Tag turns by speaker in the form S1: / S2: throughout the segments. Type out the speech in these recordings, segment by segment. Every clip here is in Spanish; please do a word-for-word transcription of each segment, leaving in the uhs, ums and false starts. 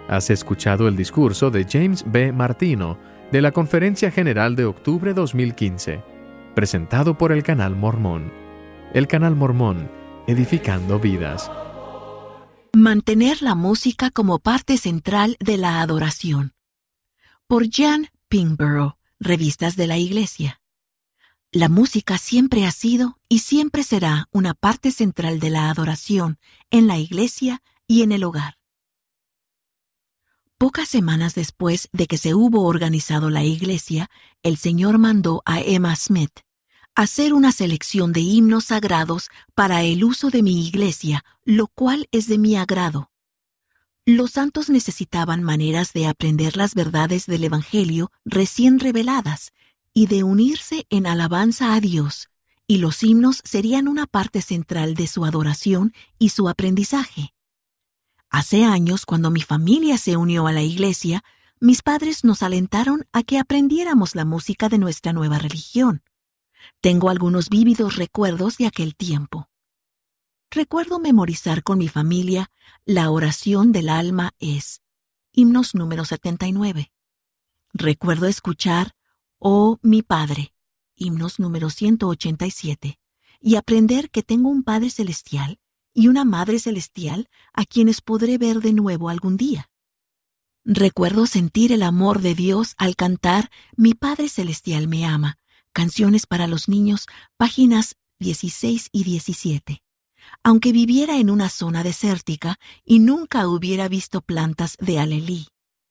S1: Has escuchado el discurso de James B. Martino de la Conferencia General de octubre dos mil quince, presentado por el Canal Mormón. El Canal Mormón, edificando vidas.
S2: Mantener la música como parte central de la adoración. Por Jan Pingborough, Revistas de la Iglesia. La música siempre ha sido y siempre será una parte central de la adoración en la iglesia y en el hogar. Pocas semanas después de que se hubo organizado la iglesia, el Señor mandó a Emma Smith hacer una selección de himnos sagrados para el uso de mi iglesia, lo cual es de mi agrado. Los santos necesitaban maneras de aprender las verdades del Evangelio recién reveladas y de unirse en alabanza a Dios, y los himnos serían una parte central de su adoración y su aprendizaje. Hace años, cuando mi familia se unió a la iglesia, mis padres nos alentaron a que aprendiéramos la música de nuestra nueva religión. Tengo algunos vívidos recuerdos de aquel tiempo. Recuerdo memorizar con mi familia La oración del alma es, himnos número setenta y nueve. Recuerdo escuchar Oh mi Padre, himnos número ciento ochenta y siete, y aprender que tengo un Padre Celestial y una Madre Celestial a quienes podré ver de nuevo algún día. Recuerdo sentir el amor de Dios al cantar Mi Padre Celestial me ama, Canciones para los niños, páginas dieciséis y diecisiete. Aunque viviera en una zona desértica y nunca hubiera visto plantas de alelí.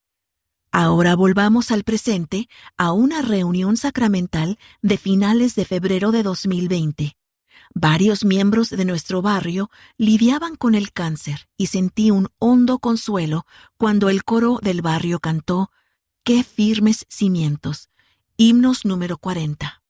S2: Ahora volvamos al presente, a una reunión sacramental de finales de febrero de dos mil veinte. Varios miembros de nuestro barrio lidiaban con el cáncer y sentí un hondo consuelo cuando el coro del barrio cantó ¡Qué firmes cimientos! Himnos número cuarenta.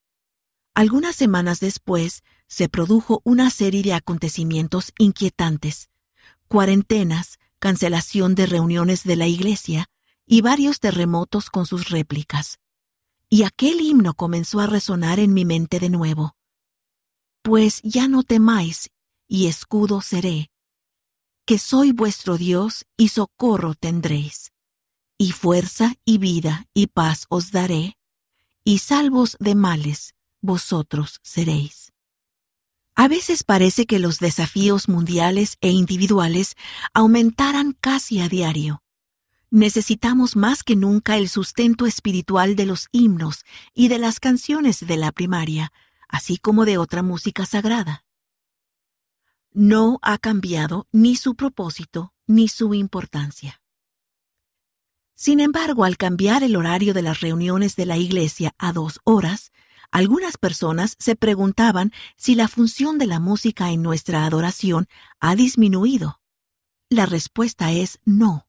S2: Algunas semanas después se produjo una serie de acontecimientos inquietantes, cuarentenas, cancelación de reuniones de la iglesia y varios terremotos con sus réplicas. Y aquel himno comenzó a resonar en mi mente de nuevo. Pues ya no temáis, y escudo seré, que soy vuestro Dios y socorro tendréis, y fuerza y vida y paz os daré, y salvos de males vosotros seréis. A veces parece que los desafíos mundiales e individuales aumentaran casi a diario. Necesitamos más que nunca el sustento espiritual de los himnos y de las canciones de la primaria, así como de otra música sagrada. No ha cambiado ni su propósito ni su importancia. Sin embargo, al cambiar el horario de las reuniones de la iglesia a dos horas, algunas personas se preguntaban si la función de la música en nuestra adoración ha disminuido. La respuesta es no.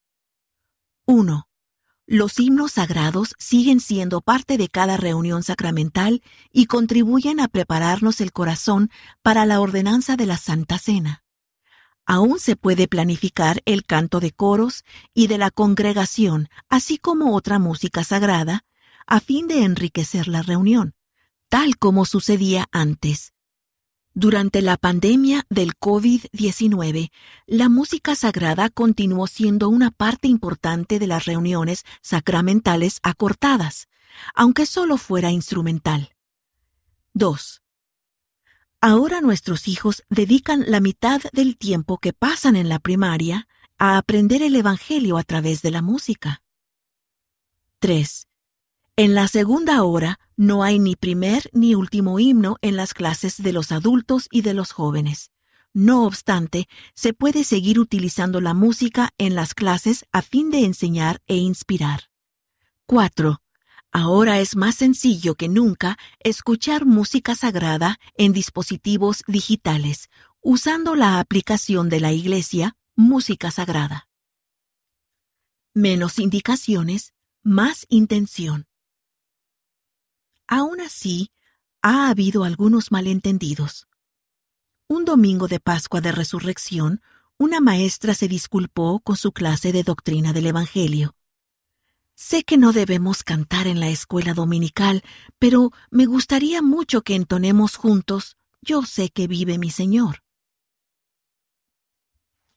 S2: uno. Los himnos sagrados siguen siendo parte de cada reunión sacramental y contribuyen a prepararnos el corazón para la ordenanza de la Santa Cena. Aún se puede planificar el canto de coros y de la congregación, así como otra música sagrada, a fin de enriquecer la reunión, tal como sucedía antes. Durante la pandemia del COVID diecinueve, la música sagrada continuó siendo una parte importante de las reuniones sacramentales acortadas, aunque solo fuera instrumental. dos. Ahora nuestros hijos dedican la mitad del tiempo que pasan en la primaria a aprender el Evangelio a través de la música. tres. En la segunda hora no hay ni primer ni último himno en las clases de los adultos y de los jóvenes. No obstante, se puede seguir utilizando la música en las clases a fin de enseñar e inspirar. cuatro. Ahora es más sencillo que nunca escuchar música sagrada en dispositivos digitales, usando la aplicación de la iglesia Música Sagrada. Menos indicaciones, más intención. Aún así, ha habido algunos malentendidos. Un domingo de Pascua de Resurrección, una maestra se disculpó con su clase de doctrina del Evangelio. Sé que no debemos cantar en la escuela dominical, pero me gustaría mucho que entonemos juntos Yo sé que vive mi Señor.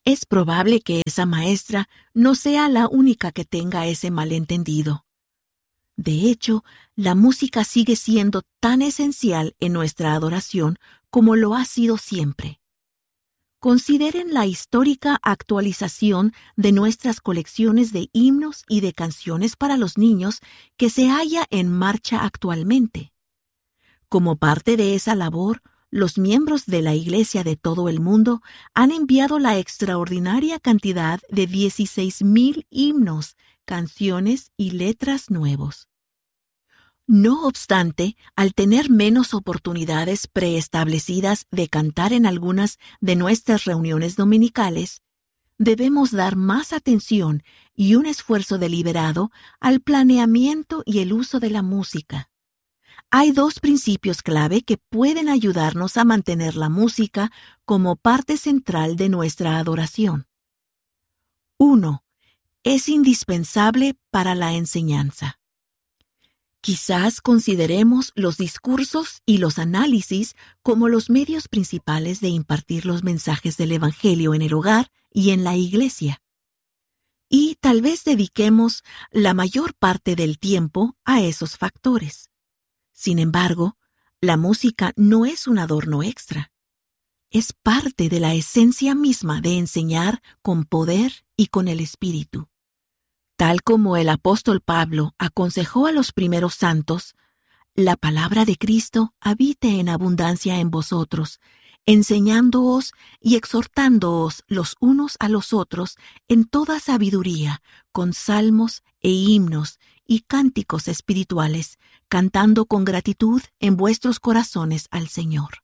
S2: Es probable que esa maestra no sea la única que tenga ese malentendido. De hecho, la música sigue siendo tan esencial en nuestra adoración como lo ha sido siempre. Consideren la histórica actualización de nuestras colecciones de himnos y de canciones para los niños que se halla en marcha actualmente. Como parte de esa labor, los miembros de la Iglesia de todo el mundo han enviado la extraordinaria cantidad de dieciséis mil himnos, canciones y letras nuevos. No obstante, al tener menos oportunidades preestablecidas de cantar en algunas de nuestras reuniones dominicales, debemos dar más atención y un esfuerzo deliberado al planeamiento y el uso de la música. Hay dos principios clave que pueden ayudarnos a mantener la música como parte central de nuestra adoración. Uno, es indispensable para la enseñanza. Quizás consideremos los discursos y los análisis como los medios principales de impartir los mensajes del Evangelio en el hogar y en la iglesia. Y tal vez dediquemos la mayor parte del tiempo a esos factores. Sin embargo, la música no es un adorno extra. Es parte de la esencia misma de enseñar con poder y con el Espíritu. Tal como el apóstol Pablo aconsejó a los primeros santos, la palabra de Cristo habite en abundancia en vosotros, enseñándoos y exhortándoos los unos a los otros en toda sabiduría, con salmos e himnos y cánticos espirituales, cantando con gratitud en vuestros corazones al Señor.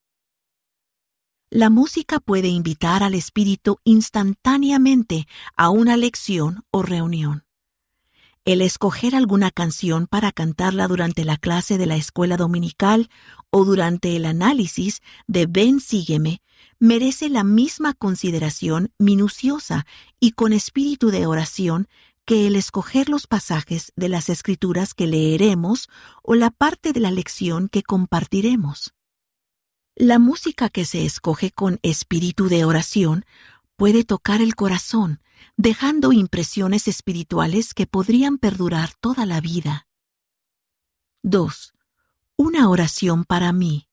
S2: La música puede invitar al espíritu instantáneamente a una lección o reunión. El escoger alguna canción para cantarla durante la clase de la escuela dominical o durante el análisis de Ven, sígueme, merece la misma consideración minuciosa y con espíritu de oración que el escoger los pasajes de las Escrituras que leeremos o la parte de la lección que compartiremos. La música que se escoge con espíritu de oración puede tocar el corazón, dejando impresiones espirituales que podrían perdurar toda la vida. dos. Una oración para mí.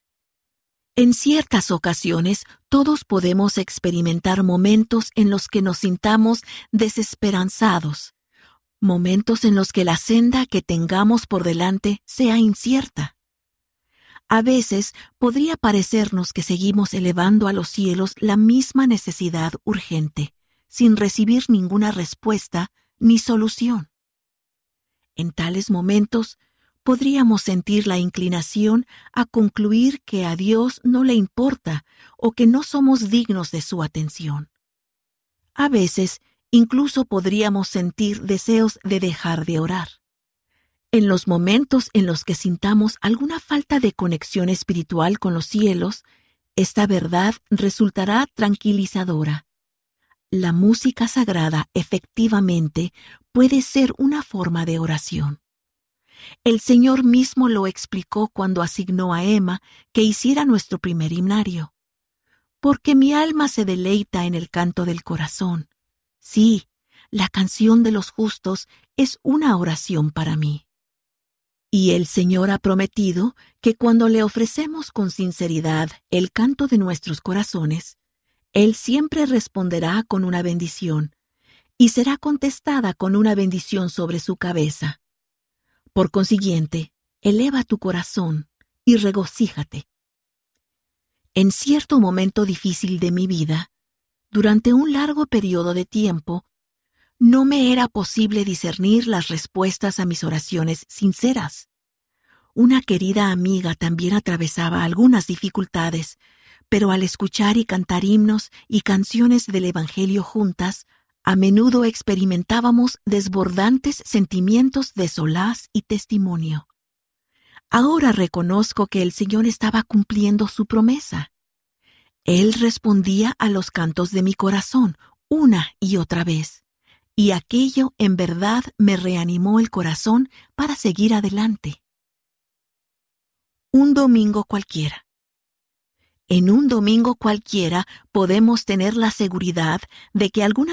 S2: En ciertas ocasiones, todos podemos experimentar momentos en los que nos sintamos desesperanzados, momentos en los que la senda que tengamos por delante sea incierta. A veces podría parecernos que seguimos elevando a los cielos la misma necesidad urgente, sin recibir ninguna respuesta ni solución. En tales momentos, podríamos sentir la inclinación a concluir que a Dios no le importa o que no somos dignos de su atención. A veces, incluso podríamos sentir deseos de dejar de orar. En los momentos en los que sintamos alguna falta de conexión espiritual con los cielos, esta verdad resultará tranquilizadora. La música sagrada efectivamente puede ser una forma de oración. El Señor mismo lo explicó cuando asignó a Emma que hiciera nuestro primer himnario. Porque mi alma se deleita en el canto del corazón. Sí, la canción de los justos es una oración para mí. Y el Señor ha prometido que cuando le ofrecemos con sinceridad el canto de nuestros corazones, Él siempre responderá con una bendición, y será contestada con una bendición sobre su cabeza. Por consiguiente, eleva tu corazón y regocíjate. En cierto momento difícil de mi vida, durante un largo periodo de tiempo, no me era posible discernir las respuestas a mis oraciones sinceras. Una querida amiga también atravesaba algunas dificultades, pero al escuchar y cantar himnos y canciones del Evangelio juntas, a menudo experimentábamos desbordantes sentimientos de solaz y testimonio. Ahora reconozco que el Señor estaba cumpliendo su promesa. Él respondía a los cantos de mi corazón una y otra vez. Y aquello en verdad me reanimó el corazón para seguir adelante. Un domingo cualquiera. En un domingo cualquiera podemos tener la seguridad de que alguna